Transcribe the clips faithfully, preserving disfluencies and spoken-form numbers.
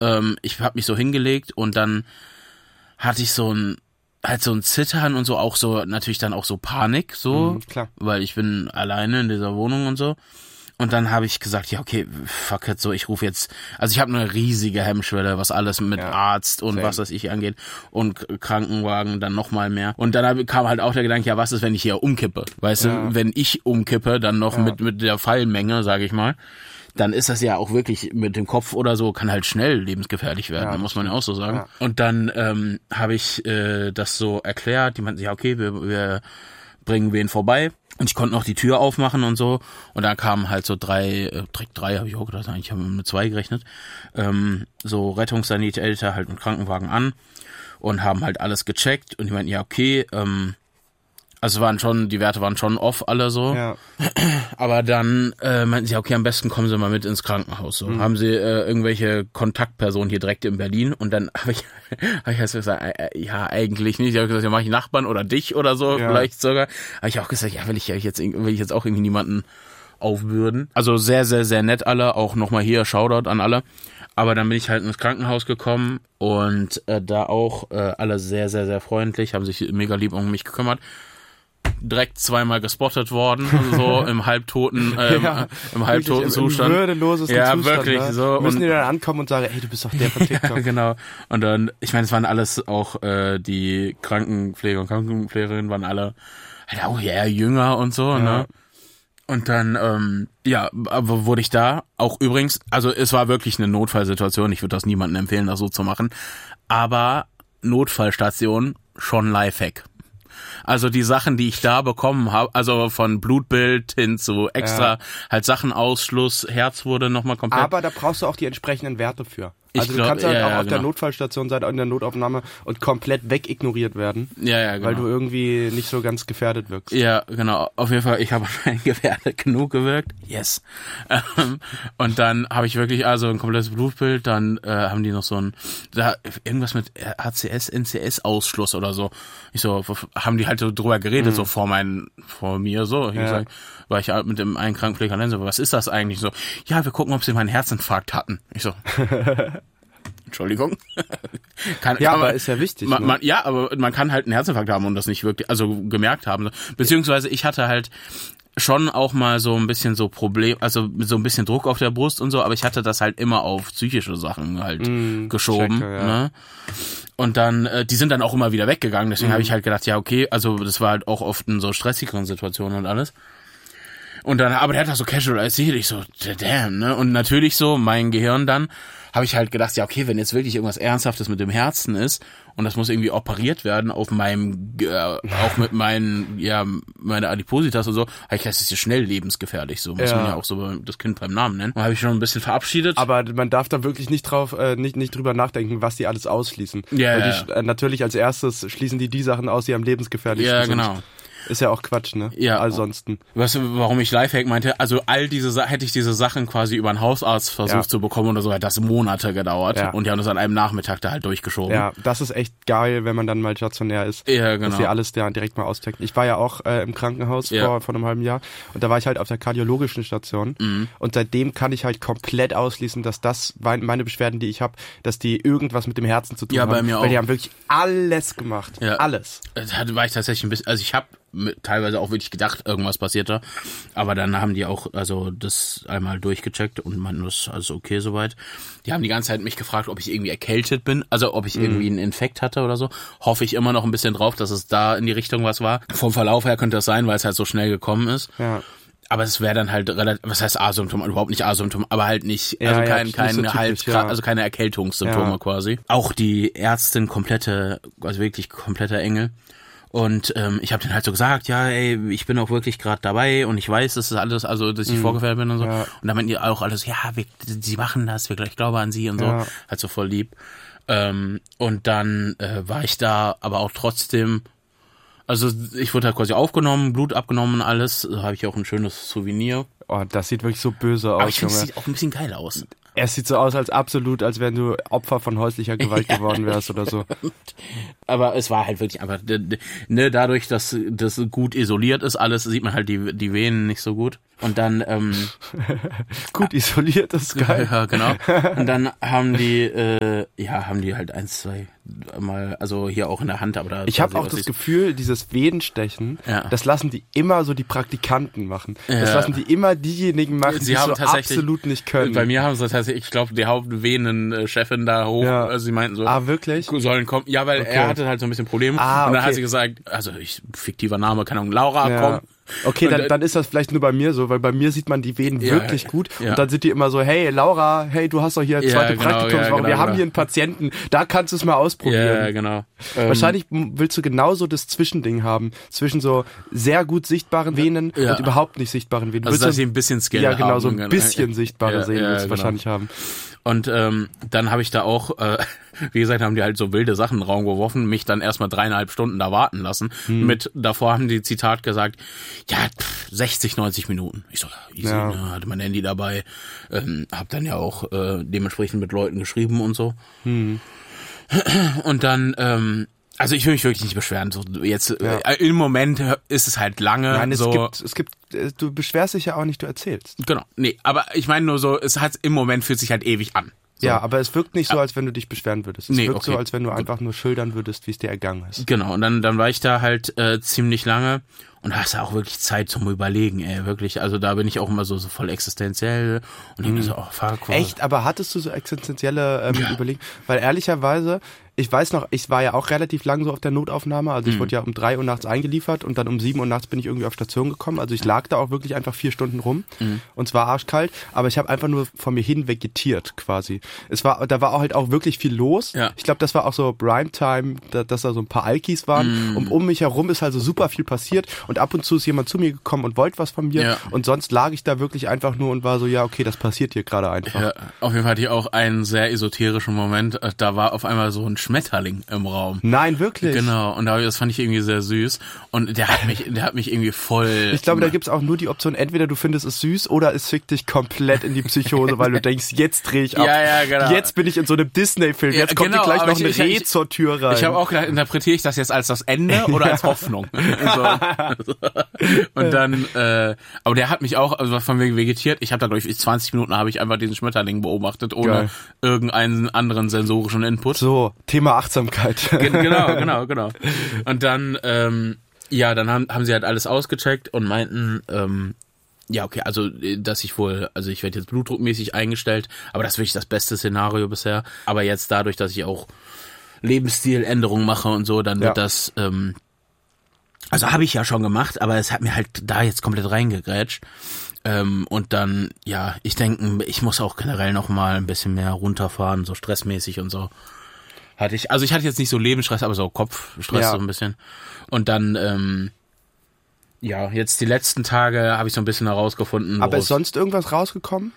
ähm, ich habe mich so hingelegt und dann hatte ich so ein halt so ein Zittern und so, auch so natürlich dann auch so Panik, so, mhm, klar. weil ich bin alleine in dieser Wohnung und so. Und dann habe ich gesagt, ja okay, fuck it, so ich rufe jetzt, also ich habe eine riesige Hemmschwelle, was alles mit ja, Arzt und same. Was weiß ich angeht und Krankenwagen dann nochmal mehr. Und dann kam halt auch der Gedanke, ja was ist, wenn ich hier umkippe? Weißt ja. du, wenn ich umkippe, dann noch ja. mit mit der Fallmenge, sage ich mal, dann ist das ja auch wirklich mit dem Kopf oder so, kann halt schnell lebensgefährlich werden, ja, muss man ja auch so sagen. Ja. Und dann ähm, habe ich äh, das so erklärt, die meinten, ja okay, wir, wir bringen wen vorbei. Und ich konnte noch die Tür aufmachen und so. Und dann kamen halt so drei, äh, direkt drei habe ich auch gedacht, eigentlich haben wir mit zwei gerechnet, ähm, so Rettungssanitäter halt mit Krankenwagen an und haben halt alles gecheckt. Und die meinten, ja okay, ähm, also waren schon, die Werte waren schon off alle so. Ja. Aber dann äh, meinten sie, okay, am besten kommen Sie mal mit ins Krankenhaus. So. Mhm. Haben Sie äh, irgendwelche Kontaktpersonen hier direkt in Berlin? Und dann habe ich, hab ich halt gesagt, äh, äh, ja, eigentlich nicht. Ich habe gesagt, ja, mach ich Nachbarn oder dich oder so, ja. vielleicht sogar. Habe ich auch gesagt, ja, will ich, jetzt, will ich jetzt auch irgendwie niemanden aufbürden. Also sehr, sehr, sehr nett alle. Auch nochmal hier, Shoutout an alle. Aber dann bin ich halt ins Krankenhaus gekommen und äh, da auch äh, alle sehr, sehr, sehr freundlich, haben sich mega lieb um mich gekümmert. Direkt zweimal gespottet worden, so im halbtoten, ähm, ja, im halbtoten im, Zustand. Im würdelosesten ja, Zustand. Wirklich, ne? so. Müssen und, die dann ankommen und sagen, ey, du bist doch der von TikTok. ja, genau. Und dann, ich meine, es waren alles auch äh, die Krankenpfleger und Krankenpflegerinnen waren alle halt auch eher jünger und so, ja. ne? Und dann, ähm, ja, aber wurde ich da auch übrigens, also es war wirklich eine Notfallsituation. Ich würde das niemandem empfehlen, das so zu machen. Aber Notfallstation schon Lifehack. Also die Sachen, die ich da bekommen habe, also von Blutbild hin zu extra, ja. halt Sachenausschluss, Herz wurde nochmal komplett. Aber da brauchst du auch die entsprechenden Werte für. Also ich du glaub, kannst halt ja, auch ja, auf genau. der Notfallstation sein, in der Notaufnahme und komplett wegignoriert werden. Ja, ja, genau. Weil du irgendwie nicht so ganz gefährdet wirkst. Ja, genau. Auf jeden Fall, ich habe gefährdet genug gewirkt. Yes. Und dann habe ich wirklich also ein komplettes Blutbild, dann äh, haben die noch so ein, da irgendwas mit H C S, N C S-Ausschluss oder so. Ich so, haben die halt so drüber geredet, mhm. so vor meinen, vor mir so. Ich ja. sag, war ich halt mit dem einen Krankenpfleger allein so, was ist das eigentlich so? Ja, wir gucken, ob sie mal einen Herzinfarkt hatten. Ich so, Entschuldigung. kann, ja, kann aber man, ist ja wichtig. Man, ne? man, ja, aber man kann halt einen Herzinfarkt haben und das nicht wirklich, also gemerkt haben. Beziehungsweise ich hatte halt schon auch mal so ein bisschen so Problem, also so ein bisschen Druck auf der Brust und so, aber ich hatte das halt immer auf psychische Sachen halt mm, geschoben. Checke, ja. ne? Und dann, äh, die sind dann auch immer wieder weggegangen, deswegen mm. habe ich halt gedacht, ja okay, also das war halt auch oft in so stressigeren Situationen und alles. Und dann, aber der hat das so casual erzählt, ich so, damn, ne? Und natürlich so, mein Gehirn dann, habe ich halt gedacht, ja okay, wenn jetzt wirklich irgendwas Ernsthaftes mit dem Herzen ist und das muss irgendwie operiert werden auf meinem, äh, auch mit meinen, ja, meine Adipositas und so, habe ich gedacht, das ist ja schnell lebensgefährlich, so muss ja. man ja auch so das Kind beim Namen nennen. Da habe ich schon ein bisschen verabschiedet. Aber man darf da wirklich nicht drauf, äh, nicht nicht drüber nachdenken, was die alles ausschließen. Ja, Weil ja. die, äh, natürlich als erstes schließen die die Sachen aus, die am lebensgefährlichsten ja, sind. Ja, genau. Ist ja auch Quatsch, ne? Ja. Ansonsten. Weißt du, warum ich Lifehack meinte? Also all diese, hätte ich diese Sachen quasi über einen Hausarzt versucht ja. zu bekommen oder so, hat das Monate gedauert. Ja. Und die haben das an einem Nachmittag da halt durchgeschoben. Ja, das ist echt geil, wenn man dann mal stationär ist. Ja, genau. Dass die alles da direkt mal auschecken. Ich war ja auch äh, im Krankenhaus ja. vor, vor einem halben Jahr und da war ich halt auf der kardiologischen Station mhm. und seitdem kann ich halt komplett ausschließen, dass das meine Beschwerden, die ich habe, dass die irgendwas mit dem Herzen zu tun ja, haben. Bei mir weil auch. die haben wirklich alles gemacht. Ja. Alles. Da war ich tatsächlich ein bisschen, also ich habe teilweise auch wirklich gedacht, irgendwas passiert da. Aber dann haben die auch also das einmal durchgecheckt und meinten, das ist also okay soweit. Die haben die ganze Zeit mich gefragt, ob ich irgendwie erkältet bin, also ob ich mm. irgendwie einen Infekt hatte oder so. Hoffe ich immer noch ein bisschen drauf, dass es da in die Richtung was war. Vom Verlauf her könnte das sein, weil es halt so schnell gekommen ist. Ja. Aber es wäre dann halt relativ, was heißt Asymptom, überhaupt nicht Asymptom, aber halt nicht, ja, also ja, kein, nicht kein so typisch, Hals, ja. also keine Erkältungssymptome ja. quasi. Auch die Ärztin komplette, also wirklich kompletter Engel. Und ähm, ich habe denen halt so gesagt, ja, ey, ich bin auch wirklich gerade dabei und ich weiß, das ist alles, also dass ich mhm. vorgefällt bin und so. Ja. Und dann meinten die auch alles, ja, wir, sie machen das, wir, ich glaube an sie und so. Ja. Halt so voll lieb. Ähm, und dann äh, war ich da, aber auch trotzdem, also ich wurde halt quasi aufgenommen, Blut abgenommen und alles. Da habe ich auch ein schönes Souvenir. Oh, das sieht wirklich so böse aus, aber ich finde, es Junge. sieht auch ein bisschen geil aus. Es sieht so aus, als absolut, als wenn du Opfer von häuslicher Gewalt ja. geworden wärst oder so. Aber es war halt wirklich einfach, ne, dadurch, dass das gut isoliert ist, alles, sieht man halt die, die Venen nicht so gut. Und dann, ähm, gut isoliert, das ist geil. Ja, genau. Und dann haben die, äh, ja, haben die halt eins, zwei Mal, also hier auch in der Hand, aber da. Ich habe auch das Gefühl, dieses Venenstechen, ja. das lassen die immer so die Praktikanten machen. Das ja. lassen die immer diejenigen machen, sie die haben so absolut nicht können. Bei mir haben sie tatsächlich, ich glaube, die Hauptvenenchefin da hoch, ja. also sie meinten so. Ah, wirklich? Sollen kommen. Ja, weil okay. er hatte halt so ein bisschen Probleme. Ah, und dann okay. hat sie gesagt, also ich, fiktiver Name, keine Ahnung, Laura, ja. komm. Okay, dann, dann ist das vielleicht nur bei mir so, weil bei mir sieht man die Venen ja, wirklich gut ja. und dann sind die immer so, hey Laura, hey, du hast doch hier ja, zweite genau, Praktikumswoche, ja, genau, wir genau. haben hier einen Patienten, da kannst du es mal ausprobieren. Ja, genau. Wahrscheinlich ähm, willst du genauso das Zwischending haben, zwischen so sehr gut sichtbaren Venen ja. und überhaupt nicht sichtbaren Venen. Also dass sie ein bisschen Skill haben. Ja, genau, so ein haben, bisschen ja. sichtbare ja, Sehnen ja, willst du genau. wahrscheinlich haben. Und ähm, dann habe ich da auch, äh, wie gesagt, haben die halt so wilde Sachen in den Raum geworfen, mich dann erstmal dreieinhalb Stunden da warten lassen. Hm. Mit davor haben die Zitat gesagt, ja, pff, sechzig, neunzig Minuten. Ich so, easy, ja. ne, hatte mein Handy dabei, ähm, hab dann ja auch äh, dementsprechend mit Leuten geschrieben und so. Hm. Und dann, ähm, also ich will mich wirklich nicht beschweren. So jetzt ja. äh, im Moment ist es halt lange. Nein, es so. gibt, es gibt, du beschwerst dich ja auch nicht, du erzählst. Genau, nee, aber ich meine nur so, es hat im Moment fühlt sich halt ewig an. So. Ja, aber es wirkt nicht so, als wenn du dich beschweren würdest. Es nee, wirkt okay. so, als wenn du einfach nur schildern würdest, wie es dir ergangen ist. Genau, und dann, dann war ich da halt äh, ziemlich lange und da hast du auch wirklich Zeit zum Überlegen, ey, wirklich. Also da bin ich auch immer so, so voll existenziell und ich mhm. mir so, oh, fuck. Echt? Aber hattest du so existenzielle ähm, ja. Überlegungen? Weil ehrlicherweise, ich weiß noch, ich war ja auch relativ lang so auf der Notaufnahme, also ich mhm. wurde ja um drei Uhr nachts eingeliefert und dann um sieben Uhr nachts bin ich irgendwie auf Station gekommen, also ich lag da auch wirklich einfach vier Stunden rum mhm. und zwar arschkalt, aber ich habe einfach nur vor mir hin vegetiert quasi. Es war, da war auch halt auch wirklich viel los. Ja. Ich glaube, das war auch so Primetime, da, dass da so ein paar Alkis waren mhm. und um mich herum ist halt so super viel passiert und ab und zu ist jemand zu mir gekommen und wollte was von mir ja. und sonst lag ich da wirklich einfach nur und war so, ja okay, das passiert hier gerade einfach. Ja, auf jeden Fall hatte ich auch einen sehr esoterischen Moment, da war auf einmal so ein Schmetterling im Raum. Nein, wirklich? Genau, und das fand ich irgendwie sehr süß und der hat mich, der hat mich irgendwie voll... Ich glaube, da gibt's auch nur die Option, entweder du findest es süß oder es fickt dich komplett in die Psychose, weil du denkst, jetzt drehe ich ab. Ja, ja, genau. Jetzt bin ich in so einem Disney-Film, jetzt ja, kommt genau, gleich noch ich, ein Reh zur Tür rein. Ich habe auch gedacht, interpretiere ich das jetzt als das Ende oder als Hoffnung? so. Und dann, äh, aber der hat mich auch, also von wegen vegetiert, ich habe da glaube ich zwanzig Minuten habe ich einfach diesen Schmetterling beobachtet, ohne Geil. irgendeinen anderen sensorischen Input. So, Thema Achtsamkeit. Genau, genau, genau. Und dann, ähm, ja, dann haben, haben sie halt alles ausgecheckt und meinten, ähm, ja, okay, also, dass ich wohl, also ich werde jetzt blutdruckmäßig eingestellt, aber das ist wirklich das beste Szenario bisher. Aber jetzt dadurch, dass ich auch Lebensstiländerungen mache und so, dann wird ja. das, ähm, also habe ich ja schon gemacht, aber es hat mir halt da jetzt komplett reingegrätscht. Ähm, und dann, ja, ich denke, ich muss auch generell noch mal ein bisschen mehr runterfahren, so stressmäßig und so. Hatte ich, also ich hatte jetzt nicht so Lebensstress, aber so Kopfstress ja. so ein bisschen. Und dann, ähm, ja, jetzt die letzten Tage habe ich so ein bisschen herausgefunden. Aber ist sonst irgendwas rausgekommen?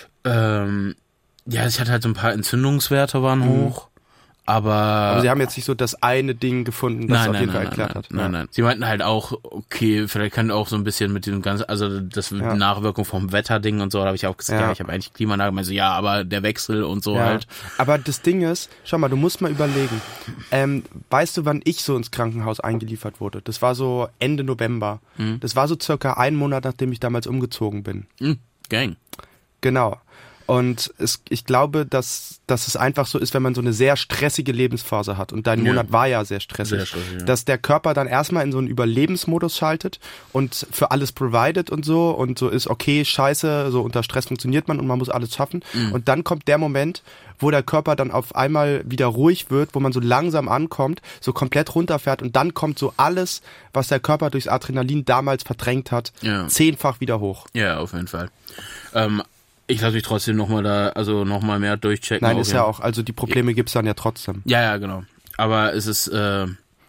Ähm, ja, ich hatte halt so ein paar Entzündungswerte waren mhm. hoch. Aber, aber sie haben jetzt nicht so das eine Ding gefunden, das nein, auf nein, jeden nein, Fall erklärt nein, hat. Nein, nein, nein. Sie meinten halt auch, okay, vielleicht kann auch so ein bisschen mit diesem ganzen, also das ja. Nachwirkung vom Wetterding und so, da habe ich auch gesagt, ja, ja ich habe eigentlich Klimaanlage, also ja, aber der Wechsel und so ja. halt. Aber das Ding ist, schau mal, du musst mal überlegen, ähm, weißt du, wann ich so ins Krankenhaus eingeliefert wurde? Das war so Ende November. Mhm. Das war so circa einen Monat, nachdem ich damals umgezogen bin. Mhm. Gang. Genau. Und es, ich glaube, dass, dass es einfach so ist, wenn man so eine sehr stressige Lebensphase hat. Und dein ja. Monat war ja sehr stressig. Sehr stressig ja. Dass der Körper dann erstmal in so einen Überlebensmodus schaltet und für alles provided und so. Und so ist, okay, scheiße, so unter Stress funktioniert man und man muss alles schaffen. Mhm. Und dann kommt der Moment, wo der Körper dann auf einmal wieder ruhig wird, wo man so langsam ankommt, so komplett runterfährt. Und dann kommt so alles, was der Körper durchs Adrenalin damals verdrängt hat, ja. zehnfach wieder hoch. Ja, auf jeden Fall. Ähm, Ich lasse mich trotzdem nochmal da, also nochmal mehr durchchecken. Nein, ist ja auch, also die Probleme gibt's dann ja trotzdem. Ja, ja, genau. Aber es ist, äh,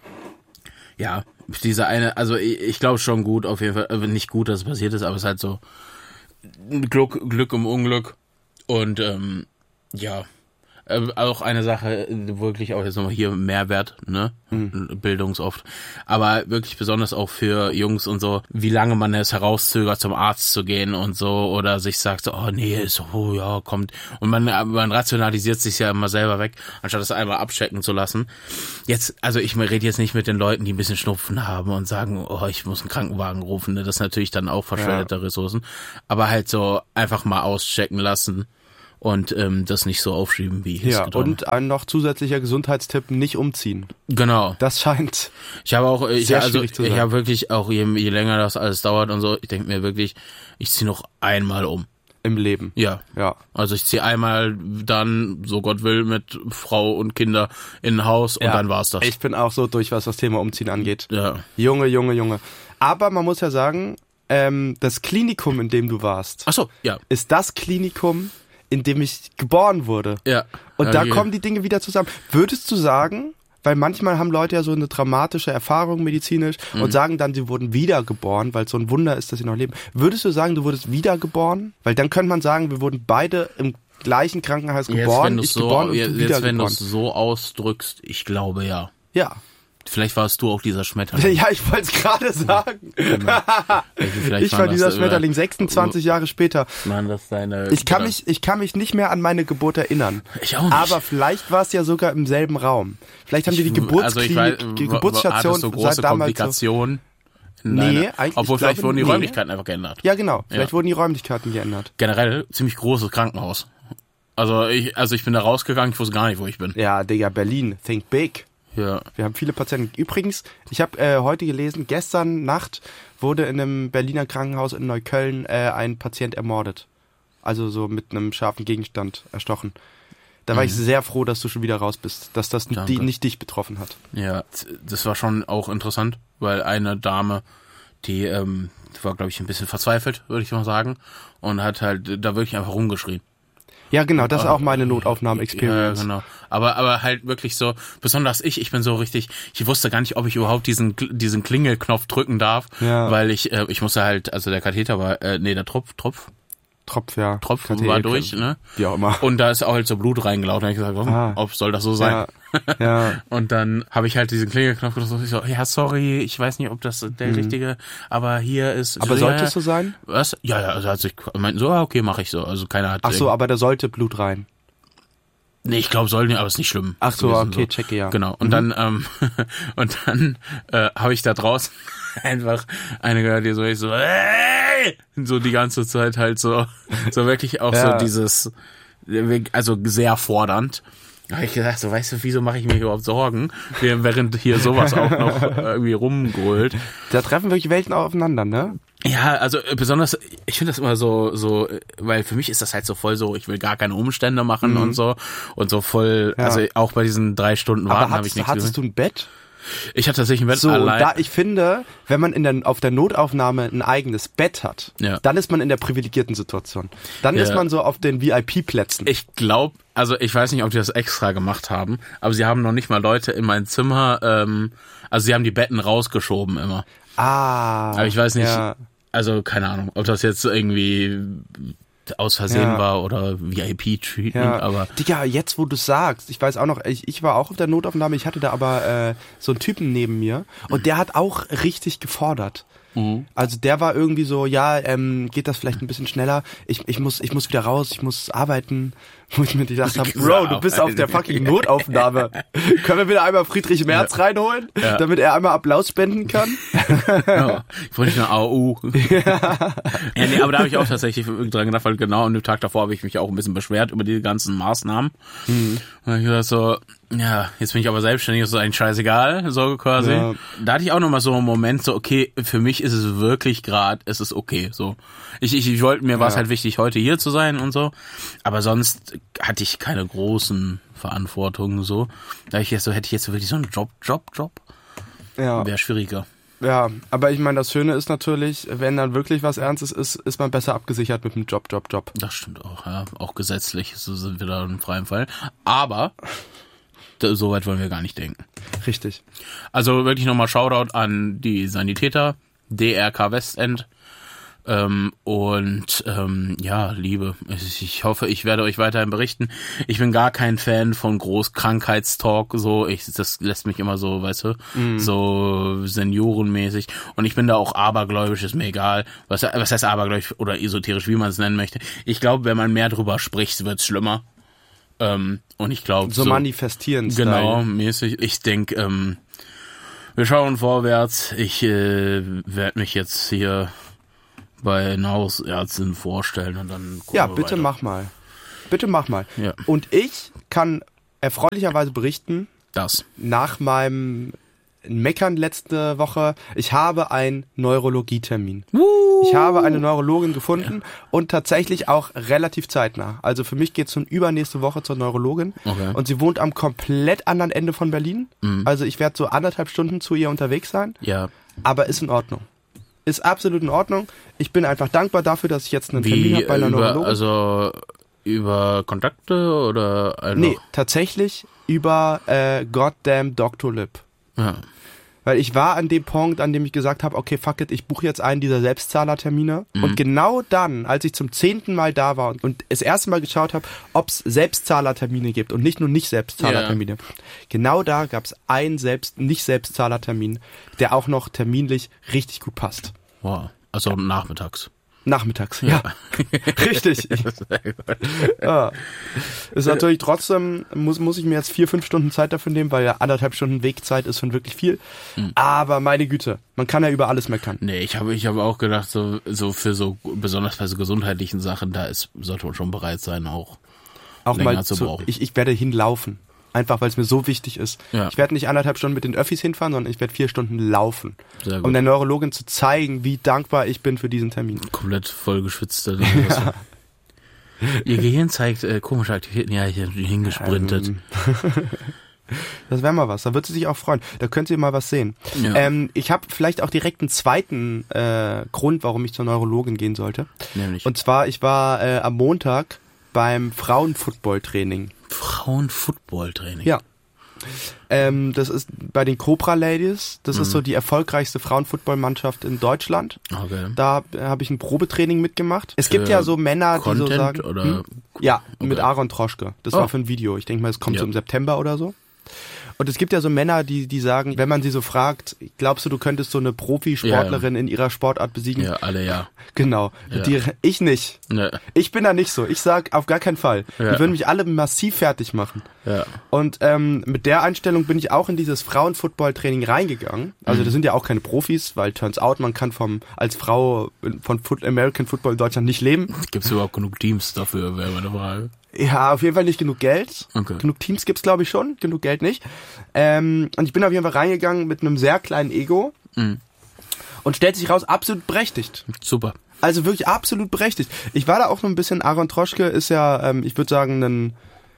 ja, diese eine, also ich, ich glaube schon gut, auf jeden Fall, äh, nicht gut, dass es passiert ist, aber es ist halt so Glück, Glück im Unglück und, ähm, ja, Äh, auch eine Sache, wirklich auch jetzt nochmal hier Mehrwert, ne? Mhm. Bildungsoft. Aber wirklich besonders auch für Jungs und so, wie lange man es herauszögert, zum Arzt zu gehen und so, oder sich sagt so, oh nee, ist so, oh ja, kommt. Und man, man rationalisiert sich ja immer selber weg, anstatt es einmal abchecken zu lassen. Jetzt, also ich rede jetzt nicht mit den Leuten, die ein bisschen Schnupfen haben und sagen, oh, ich muss einen Krankenwagen rufen, ne? Das ist natürlich dann auch verschwendete ja. Ressourcen. Aber halt so einfach mal auschecken lassen. Und ähm, das nicht so aufschieben, wie ich ja, es getan. Und ein noch zusätzlicher Gesundheitstipp, nicht umziehen. Genau. Das scheint Ich habe auch, ich, sehr also, schwierig zu sein. Ich habe wirklich auch, je, je länger das alles dauert und so, ich denke mir wirklich, ich ziehe noch einmal um. Im Leben. Ja. Ja. Also ich ziehe einmal dann, so Gott will, mit Frau und Kinder in ein Haus und ja. dann war's das. Ich bin auch so durch, was das Thema Umziehen angeht. Ja. Junge, Junge, Junge. Aber man muss ja sagen, ähm, das Klinikum, in dem du warst, ach so, ja. ist das Klinikum, in dem ich geboren wurde. Ja. Und okay. da kommen die Dinge wieder zusammen. Würdest du sagen, weil manchmal haben Leute ja so eine dramatische Erfahrung medizinisch mhm. und sagen dann, sie wurden wiedergeboren, weil es so ein Wunder ist, dass sie noch leben. Würdest du sagen, du wurdest wiedergeboren? Weil dann könnte man sagen, wir wurden beide im gleichen Krankenhaus geboren, jetzt, ich so, geboren und jetzt, du wiedergeboren. Jetzt, wenn du es so ausdrückst, ich glaube ja. Ja. Vielleicht warst du auch dieser Schmetterling. Ja, ich wollte es gerade sagen. Genau. Ich war dieser Schmetterling sechsundzwanzig Jahre später. Mann, das deine, ich kann mich, ich kann mich nicht mehr an meine Geburt erinnern. Ich auch nicht. Aber vielleicht war es ja sogar im selben Raum. Vielleicht haben die die Geburtsklinik, also ich weiß, die Geburtsstation so große seit damals Komplikationen. So, nee, eigentlich. Obwohl vielleicht glaube, wurden die nee. Räumlichkeiten einfach geändert. Ja, genau. Vielleicht ja. wurden die Räumlichkeiten geändert. Generell ziemlich großes Krankenhaus. Also ich, also ich bin da rausgegangen, ich wusste gar nicht, wo ich bin. Ja, Digga, Berlin, think big. Ja. Wir haben viele Patienten. Übrigens, ich habe äh, heute gelesen, gestern Nacht wurde in einem Berliner Krankenhaus in Neukölln äh, ein Patient ermordet. Also so mit einem scharfen Gegenstand erstochen. Da war mhm. ich sehr froh, dass du schon wieder raus bist, dass das die, nicht dich betroffen hat. Ja, das war schon auch interessant, weil eine Dame, die ähm, war, glaube ich, ein bisschen verzweifelt, würde ich mal sagen, und hat halt da wirklich einfach rumgeschrien. Ja, genau, das ist auch meine Notaufnahmen-Experience. Ja, genau. Aber, aber halt wirklich so, besonders ich, ich bin so richtig, ich wusste gar nicht, ob ich überhaupt diesen, diesen Klingelknopf drücken darf, ja. weil ich, äh, ich musste halt, also der Katheter war, äh, nee, der Tropf, Tropf. Tropf, ja. Tropf Katheter, war durch, ne? Wie auch immer. Und da ist auch halt so Blut reingelaufen. Da hab ich gesagt, warum, ah. ob soll das so sein? Ja. Ja. Und dann habe ich halt diesen Klingelknopf gedrückt und ich so, ja, sorry, ich weiß nicht, ob das der mhm. richtige, aber hier ist... Aber so, sollte ja, es so sein? Was? Ja, ja, also hat sich, meinten so, okay, mache ich so. Also keiner hat... Ach so, aber da sollte Blut rein. Nee, ich glaube, soll nicht, aber ist nicht schlimm. Ach so, okay, so. Checke, ja. Genau. Und mhm. dann, ähm, und dann äh, habe ich da draußen einfach eine gehört, die so, ich so, hey! So die ganze Zeit halt so, so wirklich auch ja. so dieses, also sehr fordernd. Da habe ich gesagt, so, weißt du, wieso mache ich mir überhaupt Sorgen, während hier sowas auch noch irgendwie rumgrölt. Da treffen wirklich Welten aufeinander, ne? Ja, also besonders, ich finde das immer so, so, weil für mich ist das halt so voll so, ich will gar keine Umstände machen mhm. und so und so voll, ja. also auch bei diesen drei Stunden Warten habe ich nichts gesehen. Hattest du ein Bett? Ich hatte tatsächlich ein Bett so, allein. Da, ich finde, wenn man in der, auf der Notaufnahme ein eigenes Bett hat, ja. dann ist man in der privilegierten Situation. Dann ja. ist man so auf den V I P-Plätzen. Ich glaube, also ich weiß nicht, ob die das extra gemacht haben, aber sie haben noch nicht mal Leute in mein Zimmer, ähm, also sie haben die Betten rausgeschoben immer. Ah. Aber ich weiß nicht, ja. also keine Ahnung, ob das jetzt irgendwie aus Versehen ja. war oder V I P-Treatment, ja. aber... Digga, jetzt wo du sagst, ich weiß auch noch, ich, ich war auch auf der Notaufnahme, ich hatte da aber äh, so einen Typen neben mir und der hat auch richtig gefordert. Mhm. Also der war irgendwie so, ja, ähm, geht das vielleicht ein bisschen schneller? Ich, ich muss, ich muss wieder raus, ich muss arbeiten. Wo ich mir gedacht habe, Bro, du bist auf der fucking Notaufnahme. Können wir wieder einmal Friedrich Merz ja. reinholen, ja. damit er einmal Applaus spenden kann? Ja, ich wollte nicht nur A U. Ja. Ja, nee, aber da habe ich auch tatsächlich dran gedacht, weil genau an dem Tag davor habe ich mich auch ein bisschen beschwert über die ganzen Maßnahmen. Mhm. Und ich dachte so, ja, jetzt bin ich aber selbstständig, ist so ein scheißegal, so quasi. Ja. Da hatte ich auch nochmal so einen Moment, so okay, für mich ist es wirklich gerade, es ist okay, so. Ich, ich, ich wollte, mir war es ja. halt wichtig, heute hier zu sein und so, aber sonst hatte ich keine großen Verantwortungen, so. Da ich jetzt so, hätte ich jetzt wirklich so einen Job, Job, Job, ja. wäre schwieriger. Ja, aber ich meine, das Schöne ist natürlich, wenn dann wirklich was Ernstes ist, ist man besser abgesichert mit dem Job, Job, Job. Das stimmt auch, ja. Auch gesetzlich, so sind wir da im freien Fall. Aber so weit wollen wir gar nicht denken. Richtig. Also wirklich nochmal Shoutout an die Sanitäter, D R K Westend. Ähm, und ähm, ja, Liebe. Ich, ich hoffe, ich werde euch weiterhin berichten. Ich bin gar kein Fan von Großkrankheitstalk, so. Ich, das lässt mich immer so, weißt du, mm. so seniorenmäßig. Und ich bin da auch abergläubisch, ist mir egal. Was, was heißt abergläubisch oder esoterisch, wie man es nennen möchte. Ich glaube, wenn man mehr drüber spricht, wird's schlimmer. Ähm, und ich glaube so, so manifestieren. Genau, mäßig. Ich denke, ähm, wir schauen vorwärts. Ich äh, werde mich jetzt hier bei einer Hausärztin vorstellen und dann gucken Ja, wir bitte weiter. mach mal. Bitte mach mal. Ja. Und ich kann erfreulicherweise berichten, Das. nach meinem Meckern letzte Woche, ich habe einen Neurologietermin. Uh. Ich habe eine Neurologin gefunden ja. und tatsächlich auch relativ zeitnah. Also für mich geht es schon übernächste Woche zur Neurologin Okay. und sie wohnt am komplett anderen Ende von Berlin. Mhm. Also ich werde so anderthalb Stunden zu ihr unterwegs sein, Ja. aber ist in Ordnung. Ist absolut in Ordnung. Ich bin einfach dankbar dafür, dass ich jetzt einen Termin Wie habe bei einer über, Neurologin. also über Kontakte oder einfach? Nee, tatsächlich über äh, Goddamn Doktor Lip. Ja. Weil ich war an dem Punkt, an dem ich gesagt habe, okay, fuck it, ich buche jetzt einen dieser Selbstzahlertermine. Mhm. Und genau dann, als ich zum zehnten Mal da war und, und das erste Mal geschaut habe, ob es Selbstzahlertermine gibt und nicht nur Nicht-Selbstzahlertermine. Ja. Genau da gab es einen selbst Nicht-Selbstzahlertermin, der auch noch terminlich richtig gut passt. Wow. Also nachmittags. Nachmittags, ja. ja. Richtig. Ja. Ist natürlich trotzdem, muss, muss ich mir jetzt vier, fünf Stunden Zeit dafür nehmen, weil ja anderthalb Stunden Wegzeit ist schon wirklich viel. Mhm. Aber meine Güte, man kann ja über alles meckern. Nee, ich habe ich habe auch gedacht, so, so für so, besonders bei so gesundheitlichen Sachen, da ist, sollte man schon bereit sein, auch, auch länger mal zu zu, brauchen. Ich, ich werde hinlaufen. Einfach, weil es mir so wichtig ist. Ja. Ich werde nicht anderthalb Stunden mit den Öffis hinfahren, sondern ich werde vier Stunden laufen. Sehr gut. Um der Neurologin zu zeigen, wie dankbar ich bin für diesen Termin. Komplett voll geschwitzt. Ja. Ihr Gehirn zeigt äh, komische Aktivitäten. Ja, ich bin hingesprintet. Ähm. Das wäre mal was. Da wird sie sich auch freuen. Da könnt ihr mal was sehen. Ja. Ähm, ich habe vielleicht auch direkt einen zweiten äh, Grund, warum ich zur Neurologin gehen sollte. Nämlich? Und zwar, ich war äh, am Montag beim Frauenfootball-Training. Frauenfootball-Training? Ja. Ähm, das ist bei den Cobra Ladies. Das mhm. ist so die erfolgreichste Frauenfootballmannschaft in Deutschland. Okay. Da habe ich ein Probetraining mitgemacht. Es gibt äh, ja so Männer, Content die so sagen... Oder? Hm? Ja, okay. mit Aaron Troschke. Das oh. war für ein Video. Ich denke mal, es kommt ja. so im September oder so. Und es gibt ja so Männer, die die sagen, wenn man sie so fragt, glaubst du, du könntest so eine Profisportlerin ja. in ihrer Sportart besiegen? Ja, alle ja. Genau. Ja. Die, ich nicht. Nee. Ich bin da nicht so. Ich sag auf gar keinen Fall. Ja. Die würden mich alle massiv fertig machen. Ja. Und ähm, mit der Einstellung bin ich auch in dieses Frauenfootball-Training reingegangen. Also mhm. das sind ja auch keine Profis, weil turns out, man kann vom als Frau von Foot, American Football in Deutschland nicht leben. Gibt es überhaupt genug Teams dafür, wäre meine Frage. Ja, auf jeden Fall nicht genug Geld. Okay. Genug Teams gibt's glaube ich schon, genug Geld nicht. Ähm, und ich bin auf jeden Fall reingegangen mit einem sehr kleinen Ego. Mhm. Und stellt sich raus, absolut berechtigt. Super. Also wirklich absolut berechtigt. Ich war da auch noch ein bisschen, Aaron Troschke ist ja, ähm, ich würde sagen, ein,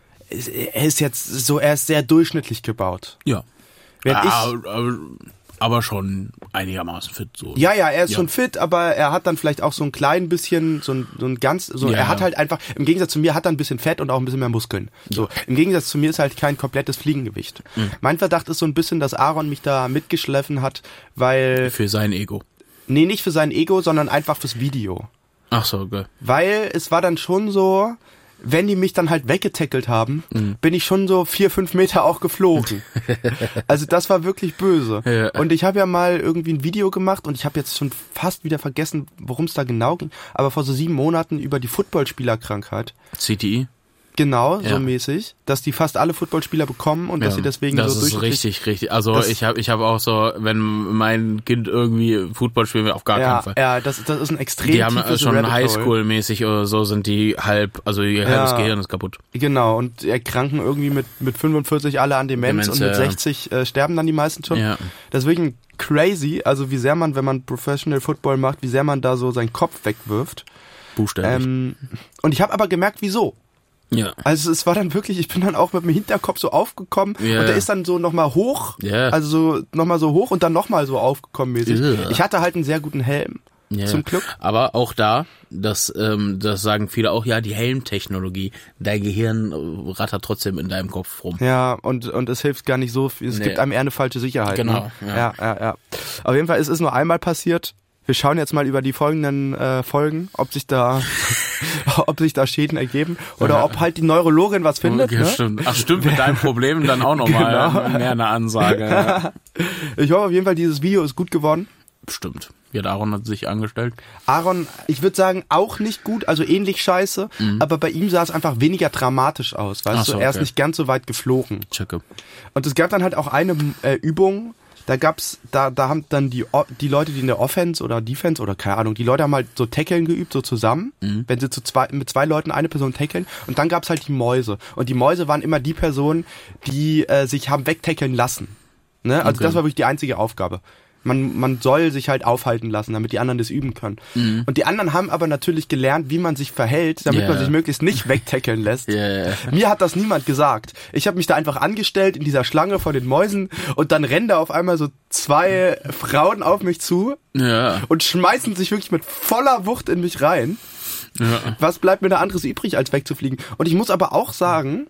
er ist jetzt so, er ist sehr durchschnittlich gebaut. Ja. Während ah, ich, aber, aber schon einigermaßen fit. So. Ja, ja, er ist ja. schon fit, aber er hat dann vielleicht auch so ein klein bisschen, so ein, so ein ganz, so, ja, er hat ja. halt einfach, im Gegensatz zu mir hat er ein bisschen Fett und auch ein bisschen mehr Muskeln. So, ja. im Gegensatz zu mir ist halt kein komplettes Fliegengewicht. Mhm. Mein Verdacht ist so ein bisschen, dass Aaron mich da mitgeschliffen hat, weil... Für sein Ego. Nee, nicht für sein Ego, sondern einfach fürs Video. Ach so, okay. Weil es war dann schon so, wenn die mich dann halt weggetackelt haben, mhm. bin ich schon so vier, fünf Meter auch geflogen. Also das war wirklich böse. Ja. Und ich habe ja mal irgendwie ein Video gemacht und ich habe jetzt schon fast wieder vergessen, worum es da genau ging, aber vor so sieben Monaten über die Footballspielerkrankheit. C T I? Genau, ja. so mäßig, dass die fast alle Footballspieler bekommen und ja. dass sie deswegen das so Das ist richtig, richtig. Also ich habe ich habe auch so, wenn mein Kind irgendwie Football spielen will, auf gar ja, keinen Fall. Ja, das, das ist ein extrem Die haben schon Highschool-mäßig oder so, sind die halb, also ihr halbes ja. Gehirn ist kaputt. Genau, und erkranken irgendwie mit mit fünfundvierzig alle an Demenz, Demenz und mit ja. sechzig äh, sterben dann die meisten schon. Ja. Das ist wirklich crazy, also wie sehr man, wenn man Professional Football macht, wie sehr man da so seinen Kopf wegwirft. Buchstäblich. Ähm, und ich habe aber gemerkt, wieso. Ja. Also es war dann wirklich, ich bin dann auch mit dem Hinterkopf so aufgekommen ja. und der ist dann so nochmal hoch, ja. also so nochmal so hoch und dann nochmal so aufgekommen mäßig. Ja. Ich hatte halt einen sehr guten Helm, ja. zum Glück. Aber auch da, das, ähm, das sagen viele auch, ja, die Helmtechnologie, dein Gehirn rattert trotzdem in deinem Kopf rum. Ja, und und es hilft gar nicht so viel, es nee. gibt einem eher eine falsche Sicherheit. Genau. Ne? Ja. ja, ja, ja. Auf jeden Fall, es ist nur einmal passiert. Wir schauen jetzt mal über die folgenden äh, Folgen, ob sich da ob sich da Schäden ergeben oder ob halt die Neurologin was findet. Okay, ne? Stimmt. Ach stimmt, mit deinem Problem dann auch nochmal genau. mehr eine Ansage. Ja. Ich hoffe auf jeden Fall, dieses Video ist gut geworden. Stimmt. Wie hat Aaron hat sich angestellt? Aaron, ich würde sagen, auch nicht gut, also ähnlich scheiße, mhm. aber bei ihm sah es einfach weniger dramatisch aus, weißt so, du? Er okay. ist nicht ganz so weit geflogen. Checke. Und es gab dann halt auch eine äh, Übung, da gab's, da, da haben dann die, die Leute, die in der Offense oder Defense oder keine Ahnung, die Leute haben halt so Tackeln geübt, so zusammen, mhm. wenn sie zu zwei, mit zwei Leuten eine Person tackeln und dann gab's halt die Mäuse. Und die Mäuse waren immer die Personen, die äh, sich haben wegtackeln lassen. Ne? Also okay. das war wirklich die einzige Aufgabe. Man, man soll sich halt aufhalten lassen, damit die anderen das üben können. Mhm. Und die anderen haben aber natürlich gelernt, wie man sich verhält, damit yeah. man sich möglichst nicht wegtackeln lässt. Yeah. Mir hat das niemand gesagt. Ich habe mich da einfach angestellt in dieser Schlange vor den Mäusen und dann rennen da auf einmal so zwei Frauen auf mich zu yeah. und schmeißen sich wirklich mit voller Wucht in mich rein. Ja. Was bleibt mir da anderes übrig, als wegzufliegen? Und ich muss aber auch sagen,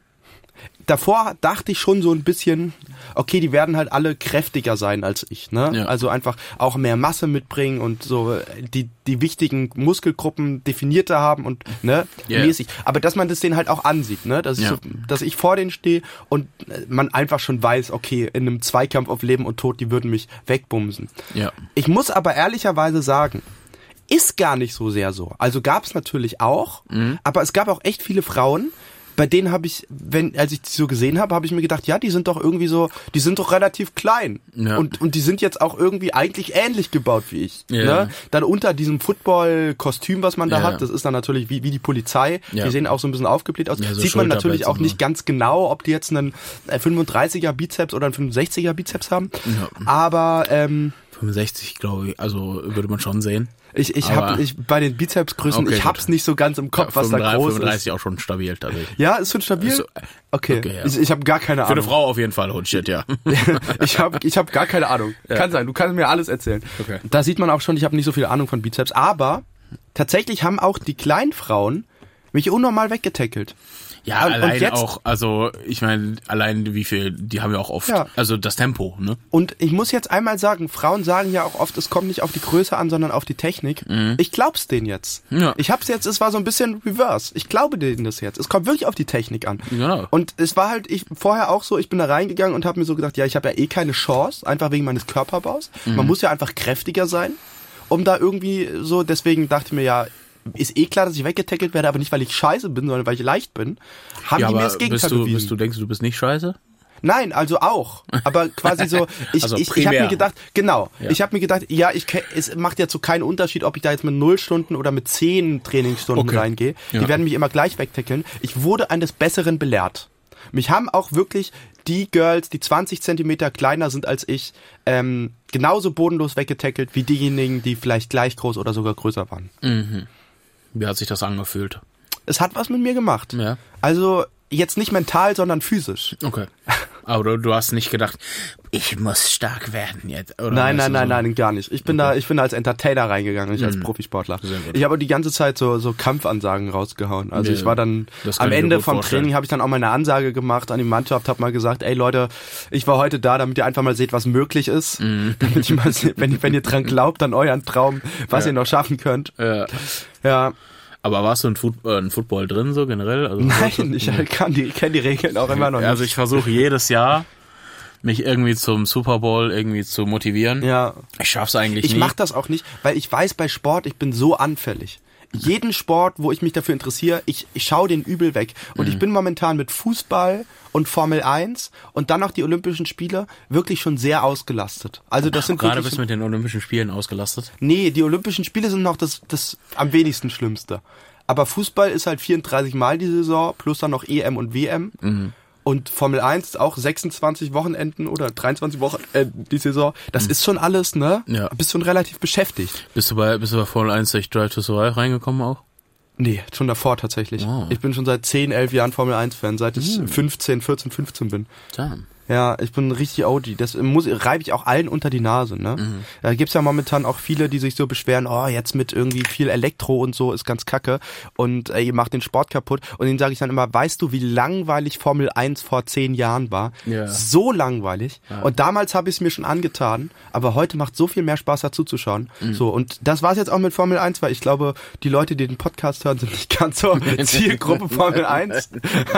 davor dachte ich schon so ein bisschen, okay, die werden halt alle kräftiger sein als ich, ne? Ja. Also einfach auch mehr Masse mitbringen und so die die wichtigen Muskelgruppen definierter haben und ne, yeah. mäßig. Aber dass man das denen halt auch ansieht, ne? Dass, ja. ich, so, dass ich vor denen stehe und man einfach schon weiß, okay, in einem Zweikampf auf Leben und Tod, die würden mich wegbumsen. Ja. Ich muss aber ehrlicherweise sagen, ist gar nicht so sehr so. Also gab's natürlich auch, mhm. aber es gab auch echt viele Frauen, bei denen habe ich, wenn als ich die so gesehen habe, habe ich mir gedacht, ja, die sind doch irgendwie so, die sind doch relativ klein ja. und und die sind jetzt auch irgendwie eigentlich ähnlich gebaut wie ich. Ja. Ne? Dann unter diesem Football-Kostüm, was man da ja. hat, das ist dann natürlich wie wie die Polizei. Ja. Die sehen auch so ein bisschen aufgebläht aus. Ja, so sieht man natürlich auch nicht ganz genau, ob die jetzt einen fünfunddreißiger Bizeps oder einen fünfundsechziger Bizeps haben. Ja. Aber ähm, fünfundsechzig, glaube ich, also würde man schon sehen. Ich, ich habe ich bei den Bizepsgrößen, okay, ich hab's gut. nicht so ganz im Kopf, ja, was da groß fünfunddreißig ist. Auch schon stabil tatsächlich. Ja, ist schon stabil? Ist so, okay, okay ja. ich, ich habe gar keine Ahnung. Für eine Frau auf jeden Fall, oh shit, ja. ich habe ich hab gar keine Ahnung. Ja. Kann sein, du kannst mir alles erzählen. Okay. Da sieht man auch schon, ich habe nicht so viel Ahnung von Bizeps, aber tatsächlich haben auch die kleinen Frauen mich unnormal weggetackelt. Ja, und, allein und jetzt, auch, also ich meine, allein wie viel, die haben ja auch oft, ja. also das Tempo, ne? Und ich muss jetzt einmal sagen, Frauen sagen ja auch oft, es kommt nicht auf die Größe an, sondern auf die Technik. Mhm. Ich glaub's denen jetzt. Ja. Ich hab's jetzt, es war so ein bisschen reverse. Ich glaube denen das jetzt. Es kommt wirklich auf die Technik an. Genau. Und es war halt, ich vorher auch so, ich bin da reingegangen und habe mir so gedacht, ja, ich habe ja eh keine Chance, einfach wegen meines Körperbaus. Mhm. Man muss ja einfach kräftiger sein, um da irgendwie so, deswegen dachte ich mir, ja, ist eh klar, dass ich weggetackelt werde, aber nicht, weil ich scheiße bin, sondern weil ich leicht bin. Haben ja, die mir das Gegenteil bewiesen. Bist du, denkst du, du bist nicht scheiße? Nein, also auch. Aber quasi so, ich, also ich, ich habe mir gedacht, genau, ja. ich habe mir gedacht, ja, ich es macht jetzt so keinen Unterschied, ob ich da jetzt mit null Stunden oder mit zehn Trainingsstunden okay. reingehe. Die ja. werden mich immer gleich wegtackeln. Ich wurde eines Besseren belehrt. Mich haben auch wirklich die Girls, die zwanzig Zentimeter kleiner sind als ich, ähm, genauso bodenlos weggetackelt wie diejenigen, die vielleicht gleich groß oder sogar größer waren. Mhm. Wie hat sich das angefühlt? Es hat was mit mir gemacht. Ja. Also jetzt nicht mental, sondern physisch. Okay. Aber du, du hast nicht gedacht, ich muss stark werden jetzt, oder? Nein, nein, nein, so? nein, gar nicht. Ich bin okay. da, ich bin da als Entertainer reingegangen, nicht mhm. als Profisportler. Ich habe die ganze Zeit so so Kampfansagen rausgehauen. Also ja, ich war dann am Ende vom vorstellen. Training habe ich dann auch mal eine Ansage gemacht an die Mannschaft, habe mal gesagt, ey Leute, ich war heute da, damit ihr einfach mal seht, was möglich ist. Mhm. Damit ihr mal seht, wenn, wenn ihr dran glaubt an euren Traum, was ja. ihr noch schaffen könnt. Ja. Ja. Aber warst du in, Foot, äh, in Football drin so generell? Also, Nein, ich kann die, kenne die Regeln auch immer noch nicht. Also ich versuche jedes Jahr, mich irgendwie zum Super Bowl irgendwie zu motivieren. Ja. Ich schaff's eigentlich ich nie. Ich mach das auch nicht, weil ich weiß bei Sport, ich bin so anfällig. Jeden Sport, wo ich mich dafür interessiere, ich, ich schaue den übel weg. Und mhm. ich bin momentan mit Fußball und Formel eins und dann noch die Olympischen Spiele wirklich schon sehr ausgelastet. Also das Ach, sind gerade bist du mit den Olympischen Spielen ausgelastet? Nee, die Olympischen Spiele sind noch das, das am wenigsten Schlimmste. Aber Fußball ist halt vierunddreißig Mal die Saison, plus dann noch E M und W M. Mhm. Und Formel eins ist auch sechsundzwanzig Wochenenden oder dreiundzwanzig Wochen äh, die Saison. Das mhm. ist schon alles, ne? Ja. Bist schon relativ beschäftigt. Bist du bei, bist du bei Formel eins durch Drive to Survive reingekommen auch? Nee, schon davor tatsächlich. Oh. Ich bin schon seit zehn, elf Jahren Formel eins Fan, seit ich mhm. fünfzehn, vierzehn, fünfzehn bin. Damn. Ja, ich bin richtig O G. Das muss reibe ich auch allen unter die Nase, ne? Mhm. Da gibt's ja momentan auch viele, die sich so beschweren, oh, jetzt mit irgendwie viel Elektro und so ist ganz kacke und äh, ihr macht den Sport kaputt. Und denen sage ich dann immer, weißt du, wie langweilig Formel eins vor zehn Jahren war? Ja. So langweilig. Ja. Und damals habe ich es mir schon angetan, aber heute macht so viel mehr Spaß, dazu zu schauen. Mhm. So, und das war's jetzt auch mit Formel eins, weil ich glaube, die Leute, die den Podcast hören, sind nicht ganz so Zielgruppe Formel eins.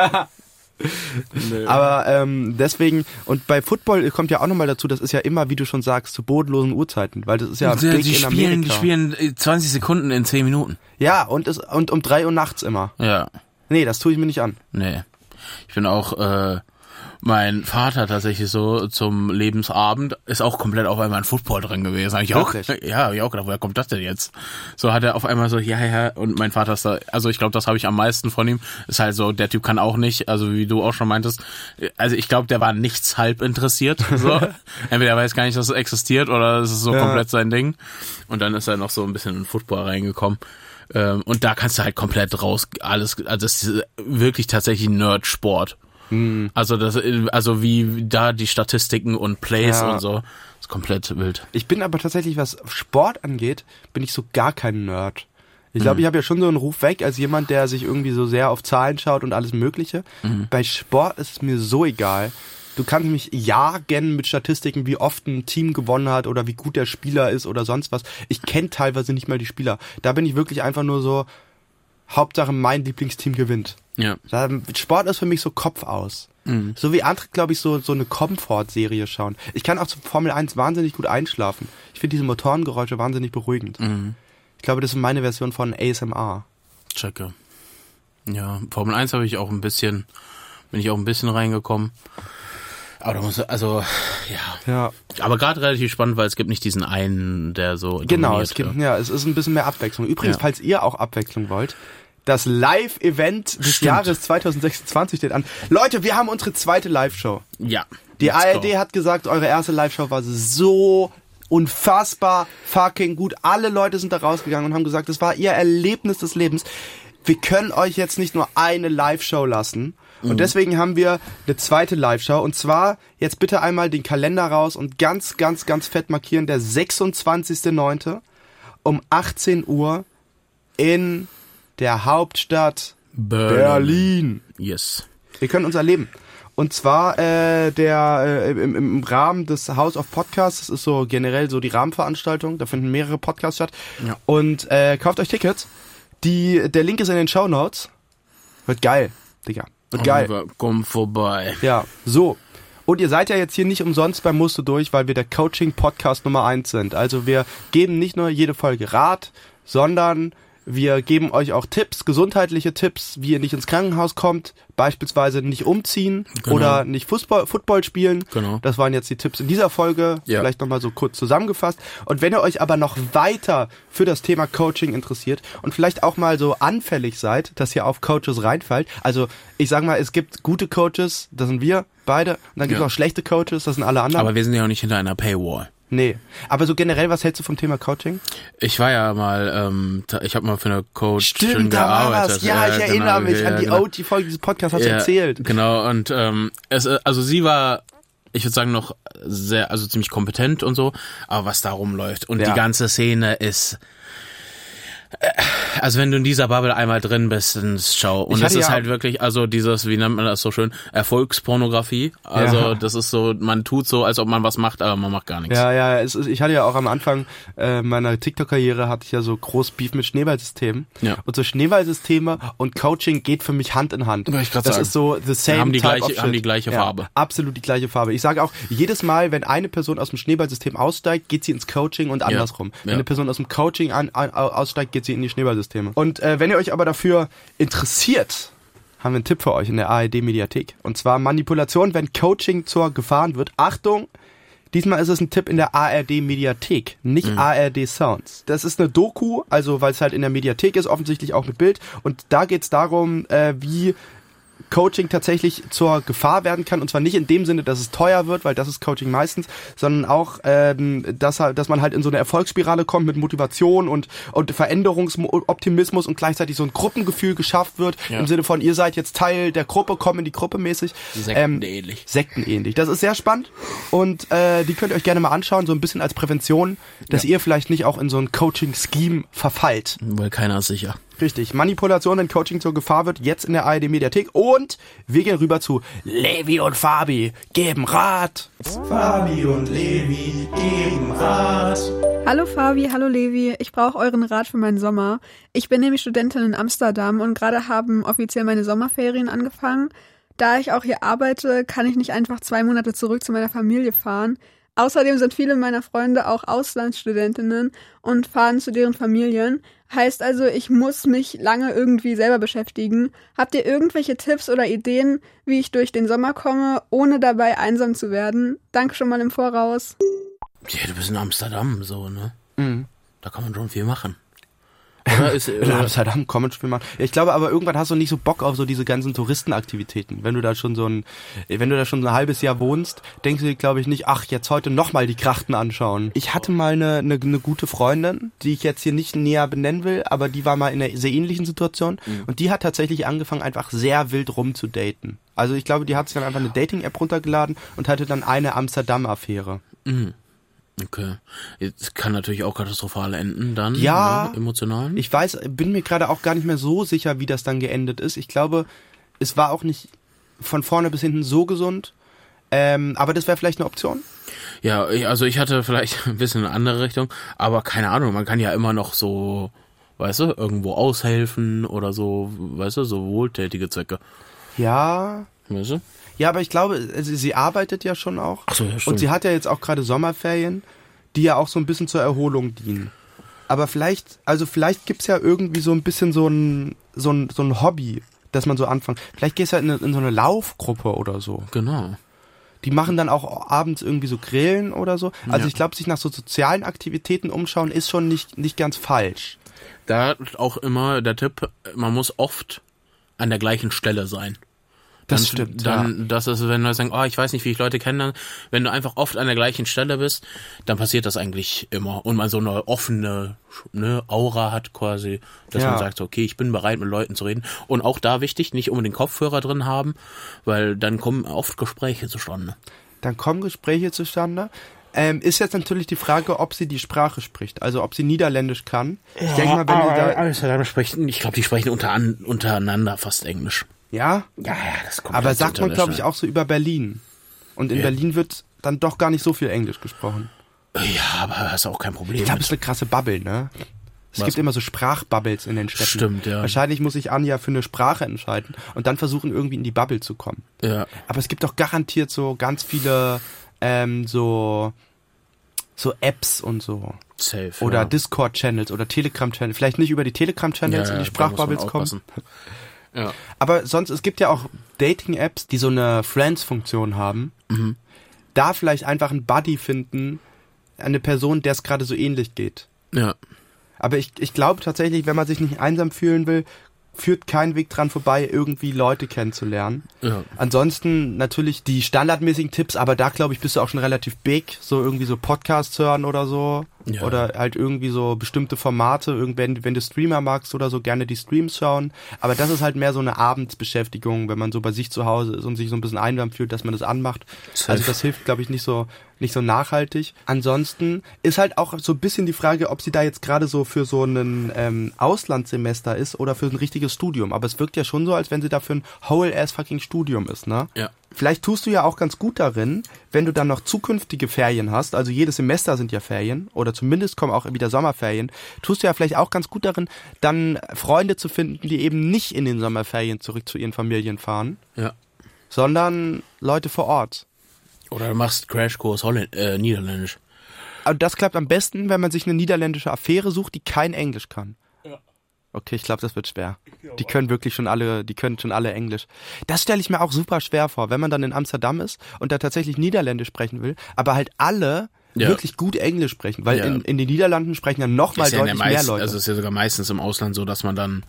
Nee. Aber ähm, deswegen, und bei Football kommt ja auch nochmal dazu, das ist ja immer, wie du schon sagst, zu bodenlosen Uhrzeiten, weil das ist ja die, big die in spielen, Amerika. Die spielen zwanzig Sekunden in zehn Minuten. Ja, und, es, und um drei Uhr nachts immer. Ja. Nee, das tue ich mir nicht an. Nee. Ich bin auch, äh, mein Vater tatsächlich so zum Lebensabend ist auch komplett auf einmal ein Football drin gewesen. Hab ich auch, ja, hab ich auch gedacht, woher kommt das denn jetzt? So hat er auf einmal so, ja, ja, und mein Vater ist da, also ich glaube, das habe ich am meisten von ihm. Ist halt so, der Typ kann auch nicht, also wie du auch schon meintest, also ich glaube, der war nichts halb interessiert. So. Entweder er weiß gar nicht, dass es existiert oder es ist so ja. komplett sein Ding. Und dann ist er noch so ein bisschen in Football reingekommen. Und da kannst du halt komplett raus, alles, also es ist wirklich tatsächlich Nerd-Sport. Hm. Also das, also wie da die Statistiken und Plays ja. und so, ist komplett wild. Ich bin aber tatsächlich, was Sport angeht, bin ich so gar kein Nerd. Ich glaube, mhm. ich habe ja schon so einen Ruf weg als jemand, der sich irgendwie so sehr auf Zahlen schaut und alles Mögliche. Mhm. Bei Sport ist es mir so egal. Du kannst mich jagen mit Statistiken, wie oft ein Team gewonnen hat oder wie gut der Spieler ist oder sonst was. Ich kenne teilweise nicht mal die Spieler. Da bin ich wirklich einfach nur so, Hauptsache mein Lieblingsteam gewinnt. Ja. Sport ist für mich so Kopf aus. Mhm. So wie andere, glaube ich, so so eine Comfort-Serie schauen. Ich kann auch zur Formel eins wahnsinnig gut einschlafen. Ich finde diese Motorengeräusche wahnsinnig beruhigend. Mhm. Ich glaube, das ist meine Version von A S M R. Checke. Ja, Formel eins habe ich auch ein bisschen, bin ich auch ein bisschen reingekommen. Aber da muss, also, ja. ja. Aber gerade relativ spannend, weil es gibt nicht diesen einen, der so. Genau, es gibt, ja, es ist ein bisschen mehr Abwechslung. Übrigens, ja. falls ihr auch Abwechslung wollt, das Live-Event des Stimmt. Jahres zwanzig sechsundzwanzig steht an. Leute, wir haben unsere zweite Live-Show. Ja. Die A R D go. hat gesagt, eure erste Live-Show war so unfassbar fucking gut. Alle Leute sind da rausgegangen und haben gesagt, das war ihr Erlebnis des Lebens. Wir können euch jetzt nicht nur eine Live-Show lassen. Und mhm. deswegen haben wir eine zweite Live-Show. Und zwar jetzt bitte einmal den Kalender raus und ganz, ganz, ganz fett markieren. Der sechsundzwanzigster neunte um achtzehn Uhr in der Hauptstadt Berlin. Berlin. Yes. Wir können uns erleben. Und zwar äh, der äh, im, im Rahmen des House of Podcasts. Das ist so generell so die Rahmenveranstaltung. Da finden mehrere Podcasts statt. Ja. Und äh, kauft euch Tickets. Die, der Link ist in den Shownotes. Wird geil, Digga. Wird geil. Komm vorbei. Ja, so. Und ihr seid ja jetzt hier nicht umsonst beim Musst du durch, weil wir der Coaching-Podcast Nummer eins sind. Also wir geben nicht nur jede Folge Rat, sondern wir geben euch auch Tipps, gesundheitliche Tipps, wie ihr nicht ins Krankenhaus kommt, beispielsweise nicht umziehen genau. oder nicht Fußball, Football spielen. Genau. Das waren jetzt die Tipps in dieser Folge, ja. vielleicht nochmal so kurz zusammengefasst. Und wenn ihr euch aber noch weiter für das Thema Coaching interessiert und vielleicht auch mal so anfällig seid, dass ihr auf Coaches reinfällt, also ich sag mal, es gibt gute Coaches, das sind wir beide, und dann gibt es ja. auch schlechte Coaches, das sind alle anderen. Aber wir sind ja auch nicht hinter einer Paywall. Nee, aber so generell, was hältst du vom Thema Coaching? Ich war ja mal, ähm, ich habe mal für eine Coach Stimmt, da war das. Ja, ich ja, erinnere genau, mich ja, an die genau. O G-Folge dieses Podcasts, hast du ja, erzählt. Genau, und ähm, es, also sie war, ich würde sagen, noch sehr, also ziemlich kompetent und so, aber was da rumläuft und ja. die ganze Szene ist, also wenn du in dieser Bubble einmal drin bist, dann schau. Und es ist ja halt wirklich, also dieses, wie nennt man das so schön, Erfolgspornografie. Also ja. das ist so, man tut so, als ob man was macht, aber man macht gar nichts. Ja, ja, es ist, ich hatte ja auch am Anfang äh, meiner TikTok-Karriere hatte ich ja so groß Beef mit Schneeballsystemen. Ja. Und so Schneeballsysteme und Coaching geht für mich Hand in Hand. Ich das sagen. ist so the same haben die type gleiche, of shit. haben die gleiche ja, Farbe. Absolut die gleiche Farbe. Ich sage auch, jedes Mal, wenn eine Person aus dem Schneeballsystem aussteigt, geht sie ins Coaching und andersrum. Ja. Wenn ja. eine Person aus dem Coaching an, an, aussteigt, geht sie in die Schneeballsysteme. Und äh, wenn ihr euch aber dafür interessiert, haben wir einen Tipp für euch in der A R D-Mediathek. Und zwar Manipulation, wenn Coaching zur Gefahren wird. Achtung, diesmal ist es ein Tipp in der A R D-Mediathek, nicht mhm. A R D Sounds. Das ist eine Doku, also weil es halt in der Mediathek ist, offensichtlich auch mit Bild. Und da geht es darum, äh, wie Coaching tatsächlich zur Gefahr werden kann. Und zwar nicht in dem Sinne, dass es teuer wird, weil das ist Coaching meistens, sondern auch, ähm, dass, dass man halt in so eine Erfolgsspirale kommt mit Motivation und, und Veränderungsoptimismus und gleichzeitig so ein Gruppengefühl geschafft wird. Ja. Im Sinne von, ihr seid jetzt Teil der Gruppe, kommen in die Gruppe mäßig. Sektenähnlich. Ähm, Sektenähnlich. Das ist sehr spannend und äh, die könnt ihr euch gerne mal anschauen, so ein bisschen als Prävention, dass ja. ihr vielleicht nicht auch in so ein Coaching-Scheme verfallt. Weil keiner ist sicher. Richtig. Manipulation, wenn Coaching zur Gefahr wird, jetzt in der A R D-Mediathek. Und wir gehen rüber zu Levi und Fabi geben Rat. Fabi und Levi geben Rat. Hallo Fabi, hallo Levi. Ich brauche euren Rat für meinen Sommer. Ich bin nämlich Studentin in Amsterdam und gerade haben offiziell meine Sommerferien angefangen. Da ich auch hier arbeite, kann ich nicht einfach zwei Monate zurück zu meiner Familie fahren. Außerdem sind viele meiner Freunde auch Auslandsstudentinnen und fahren zu deren Familien. Heißt also, ich muss mich lange irgendwie selber beschäftigen. Habt ihr irgendwelche Tipps oder Ideen, wie ich durch den Sommer komme, ohne dabei einsam zu werden? Danke schon mal im Voraus. Ja, du bist in Amsterdam, so, ne? Mhm. Da kann man schon viel machen. Oder ist, in Amsterdam Comedy-Spiel machen. Ja, ich glaube, aber irgendwann hast du nicht so Bock auf so diese ganzen Touristenaktivitäten. Wenn du da schon so ein, wenn du da schon so ein halbes Jahr wohnst, denkst du dir, glaube ich, nicht, ach, jetzt heute nochmal die Krachten anschauen. Ich hatte mal eine, eine, eine gute Freundin, die ich jetzt hier nicht näher benennen will, aber die war mal in einer sehr ähnlichen Situation mhm. und die hat tatsächlich angefangen, einfach sehr wild rumzudaten. Also ich glaube, die hat sich dann einfach eine Dating-App runtergeladen und hatte dann eine Amsterdam-Affäre. Mhm. Okay. Jetzt kann natürlich auch katastrophal enden dann, ja, ne, emotional. Ich weiß, bin mir gerade auch gar nicht mehr so sicher, wie das dann geendet ist. Ich glaube, es war auch nicht von vorne bis hinten so gesund, ähm, aber das wäre vielleicht eine Option. Ja, ich, also ich hatte vielleicht ein bisschen eine andere Richtung, aber keine Ahnung, man kann ja immer noch so, weißt du, irgendwo aushelfen oder so, weißt du, so wohltätige Zwecke. Ja. Weißt du? Ja, aber ich glaube, sie, sie arbeitet ja schon auch. Ach so, ja, stimmt. Und sie hat ja jetzt auch gerade Sommerferien, die ja auch so ein bisschen zur Erholung dienen. Aber vielleicht, also vielleicht gibt's ja irgendwie so ein bisschen so ein, so ein, so ein Hobby, dass man so anfängt. Vielleicht gehst du halt in, in so eine Laufgruppe oder so. Genau. Die machen dann auch abends irgendwie so Grillen oder so. Also ja. Ich glaube, sich nach so sozialen Aktivitäten umschauen ist schon nicht, nicht ganz falsch. Da auch immer der Tipp, man muss oft an der gleichen Stelle sein. Das dann, stimmt. Dann, ja. das ist, wenn du sagst, oh, ich weiß nicht, wie ich Leute kenne, wenn du einfach oft an der gleichen Stelle bist, dann passiert das eigentlich immer. Und man so eine offene, ne, Aura hat quasi, dass ja. man sagt, okay, ich bin bereit, mit Leuten zu reden. Und auch da wichtig, nicht unbedingt Kopfhörer drin haben, weil dann kommen oft Gespräche zustande. Dann kommen Gespräche zustande. Ähm, ist jetzt natürlich die Frage, ob sie die Sprache spricht, also ob sie Niederländisch kann. Ich ja, denke mal, wenn die da sprechen, ich glaube, die sprechen unter, untereinander fast Englisch. Ja? Ja, ja, das kommt. Aber sagt man, glaube ich, auch so über Berlin. Und in ja. Berlin wird dann doch gar nicht so viel Englisch gesprochen. Ja, aber das ist auch kein Problem. Ich glaube, es ist eine krasse Bubble, ne? Es Was? gibt immer so Sprachbubbles in den Städten. Stimmt, ja. Wahrscheinlich muss sich Anja für eine Sprache entscheiden und dann versuchen, irgendwie in die Bubble zu kommen. Ja. Aber es gibt doch garantiert so ganz viele ähm, so so Apps und so. Safe. Oder ja. Discord-Channels oder Telegram-Channels. Vielleicht nicht über die Telegram-Channels ja, in die Sprachbubbles kommen. Ja. Aber sonst, es gibt ja auch Dating-Apps, die so eine Friends-Funktion haben. Mhm. Da vielleicht einfach einen Buddy finden, eine Person, der es gerade so ähnlich geht. Ja. Aber ich, ich glaube tatsächlich, wenn man sich nicht einsam fühlen will, führt kein Weg dran vorbei, irgendwie Leute kennenzulernen. Ja. Ansonsten natürlich die standardmäßigen Tipps, aber da glaube ich, bist du auch schon relativ big, so irgendwie so Podcasts hören oder so. Ja. Oder halt irgendwie so bestimmte Formate, irgendwann, wenn du Streamer magst oder so, gerne die Streams schauen. Aber das ist halt mehr so eine Abendsbeschäftigung, wenn man so bei sich zu Hause ist und sich so ein bisschen einsam fühlt, dass man das anmacht. Safe. Also das hilft, glaube ich, nicht so nicht so nachhaltig. Ansonsten ist halt auch so ein bisschen die Frage, ob sie da jetzt gerade so für so ein ähm, Auslandssemester ist oder für ein richtiges Studium. Aber es wirkt ja schon so, als wenn sie da für ein whole-ass fucking Studium ist, ne? Ja. Vielleicht tust du ja auch ganz gut darin, wenn du dann noch zukünftige Ferien hast, also jedes Semester sind ja Ferien, oder zumindest kommen auch wieder Sommerferien, tust du ja vielleicht auch ganz gut darin, dann Freunde zu finden, die eben nicht in den Sommerferien zurück zu ihren Familien fahren, ja. sondern Leute vor Ort. Oder du machst Crashkurs Holländ- äh, Niederländisch. Aber das klappt am besten, wenn man sich eine niederländische Affäre sucht, die kein Englisch kann. Ja. Okay, ich glaube, das wird schwer. Die können wirklich schon alle, die können schon alle Englisch. Das stelle ich mir auch super schwer vor, wenn man dann in Amsterdam ist und da tatsächlich Niederländisch sprechen will, aber halt alle ja. wirklich gut Englisch sprechen, weil ja. in, in den Niederlanden sprechen ja noch mal ja deutlich meist, mehr Leute. Also es ist ja sogar meistens im Ausland so, dass man dann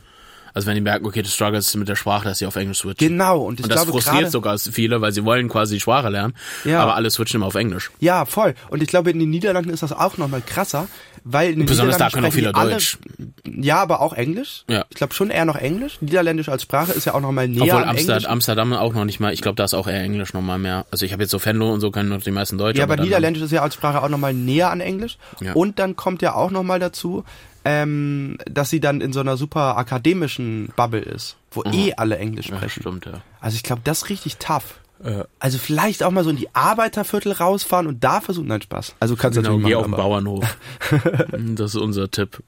Also wenn die merken, okay, du struggles mit der Sprache, dass sie auf Englisch switchen. Genau. Und, ich und das glaube, frustriert sogar viele, weil sie wollen quasi die Sprache lernen, ja. aber alle switchen immer auf Englisch. Ja, voll. Und ich glaube, in den Niederlanden ist das auch nochmal krasser, weil in den Besonders Niederlanden da können auch viele alle, Deutsch. Ja, aber auch Englisch. Ja. Ich glaube schon eher noch Englisch. Niederländisch als Sprache ist ja auch nochmal näher Obwohl an Amsterdam, Englisch. Amsterdam auch noch nicht mal. Ich glaube, da ist auch eher Englisch nochmal mehr. Also ich habe jetzt so Venlo und so, können noch die meisten Deutsch. Ja, aber, aber Niederländisch ist ja als Sprache auch nochmal näher an Englisch. Ja. Und dann kommt ja auch nochmal dazu, ähm, dass sie dann in so einer super akademischen Bubble ist, wo mhm. eh alle Englisch sprechen. Ja, stimmt, ja. Also ich glaube, das ist richtig tough. Äh. Also vielleicht auch mal so in die Arbeiterviertel rausfahren und da versuchen, nein, Spaß. Also kannst du genau, natürlich geh machen, auf den Bauernhof. Das ist unser Tipp.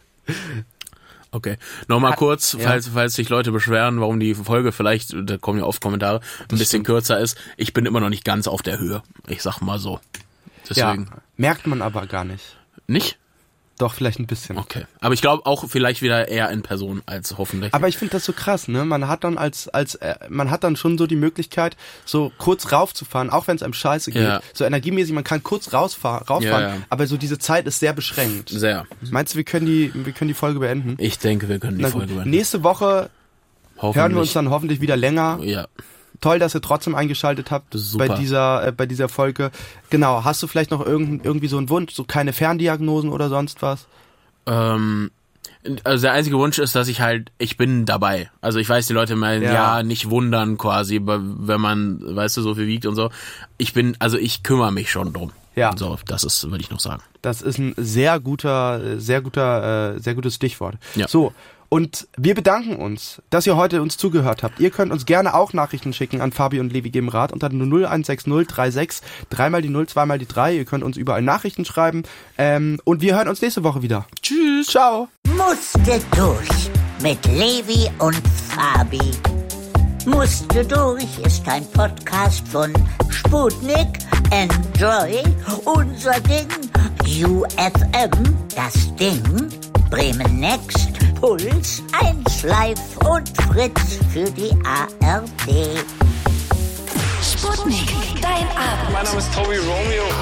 Okay, nochmal kurz, ja. falls, falls sich Leute beschweren, warum die Folge vielleicht, da kommen ja oft Kommentare, ein das bisschen stimmt. kürzer ist. Ich bin immer noch nicht ganz auf der Höhe. Ich sag mal so. Deswegen. Ja, merkt man aber gar nicht. Nicht? Doch, vielleicht ein bisschen. Okay. Aber ich glaube auch vielleicht wieder eher in Person als hoffentlich. Aber ich finde das so krass, ne? Man hat dann als, als, äh, man hat dann schon so die Möglichkeit, so kurz raufzufahren, auch wenn es einem scheiße geht. Ja. So energiemäßig, man kann kurz rausfahren, rauffahren, ja, ja. aber so diese Zeit ist sehr beschränkt. Sehr. Meinst du, wir können die, wir können die Folge beenden? Ich denke, wir können die Folge beenden. Nächste Woche hören wir uns dann hoffentlich wieder länger. Ja. Toll, dass ihr trotzdem eingeschaltet habt bei dieser äh, bei dieser Folge. Genau, hast du vielleicht noch irgend, irgendwie so einen Wunsch, so keine Ferndiagnosen oder sonst was? Ähm, also der einzige Wunsch ist, dass ich halt, ich bin dabei. Also ich weiß, die Leute meinen, ja, ja nicht wundern quasi, wenn man, weißt du, so viel wiegt und so. Ich bin, also ich kümmere mich schon drum. Ja. So, das ist, würde ich noch sagen. Das ist ein sehr guter, sehr guter, äh, sehr gutes Stichwort. Ja. So. Und wir bedanken uns, dass ihr heute uns zugehört habt. Ihr könnt uns gerne auch Nachrichten schicken an Fabi und Levi geben Rat unter null eins sechs null drei sechs drei mal die null, zwei mal die drei. Ihr könnt uns überall Nachrichten schreiben. Ähm, und wir hören uns nächste Woche wieder. Tschüss. Ciao. Musste durch mit Levi und Fabi. Musste durch ist ein Podcast von Sputnik. Enjoy unser Ding. U F M, das Ding. Bremen Next, Puls, eins Live und Fritz für die A R D. Sputnik, dein Abend. Mein Name ist Tobi Romeo.